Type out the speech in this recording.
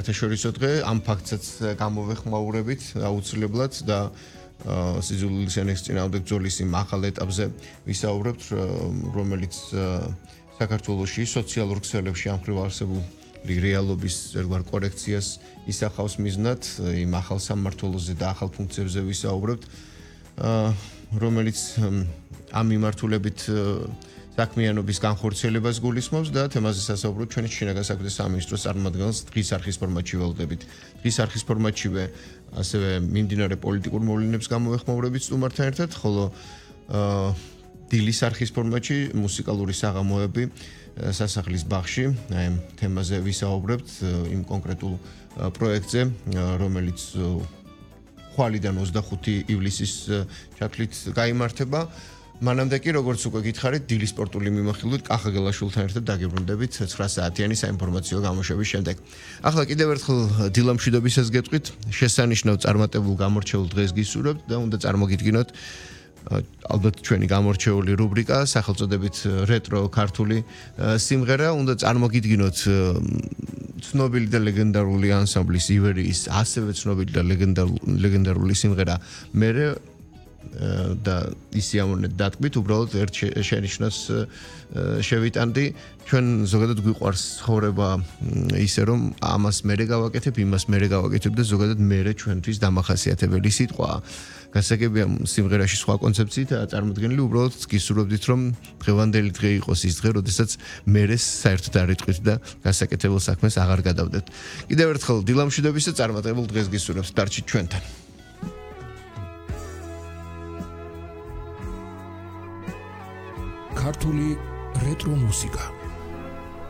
საერთაშორისო დღე, ამ ფაქტსაც გამოვეხმაურებით აუცილებლად და სიძულვილის ენების წინააღმდეგ ბრძოლის იმ ახალ ეტაპზე ვისაუბრებთ, რომელიც საქართველოში სოციალურ ქსელებში ამ მხრივ არსებული რეალობის ერთგვარ კორექციას ისახავს მიზნად, იმ ახალ სამმართველოზე და ახალ ფუნქციებზე ვისაუბრებთ, რომელიც ამ მიმართულებით საქმიანობის განხორციელებას გულისხმობს და თემაზე სასაუბრობთ ჩვენი შინაგან საქმეთა სამინისტროს წარმომადგენელს დღის არხის ფორმატში ველოდებით. დღის არხის ფორმატშივე ასევე მიმდინარე პოლიტიკურ მოვლენებს გამოვეხმაურებით სტუმართან ერთად, ხოლო დილის არხის ფორმატში მუსიკალური საღამოები სასახლის ბაღში, აი ამ თემაზე ვისაუბრებთ, იმ კონკრეტულ პროექტზე, რომელიც ხვალიდან 25 ივლისის ჩათვლით გაიმართება. მანამდე კი, როგორც უკვე გითხარით, დილის სპორტული მიმოხილვით კახა გელაშვილთან ერთად დაგიბრუნდებით 9 საათიანი საინფორმაციო გამოშვების შემდეგ. ახლა კიდევ ერთხელ დილამშვიდობისას გეტყვით, შესანიშნავ წარმატებულ გამორჩეულ დღეს გისურვებთ და უნდა წარმოგიდგინოთ ალბათ ჩვენი გამორჩეული რუბრიკა სახელწოდებით რეტრო ქართული სიმღერა, უნდა წარმოგიდგინოთ ცნობილი და ლეგენდარული ანსამბლის ივერიის ასევე ცნობილი და ლეგენდარული სიმღერა მერე და ისიამოვნეთ დატყვით, უბრალოდ ერთ შენიშნოს შევიტანდი. ჩვენ ზოგადად გვიყვარს ცხოვრება ისე, რომ ამას მერე გავაკეთებ, იმას მერე გავაკეთებ და ზოგადად მერე ჩვენთვის დამახასიათებელი სიტყვაა. გასაგებია სიმღერაში სხვა კონცეფციითაა წარმოდგენილი, უბრალოდ გისურვებდით, რომ დღევანდელი დღე იყოს ის დღე, როდესაც მერეს საერთოდ არ იტყვით და გასაკეთებელ საქმეს აღარ გადავდებთ. კიდევ ერთხელ დილამშვიდობის და წარმატებულ დღეს გისურვებთ დარჩით ჩვენთან. ქართული რეტრო მუსიკა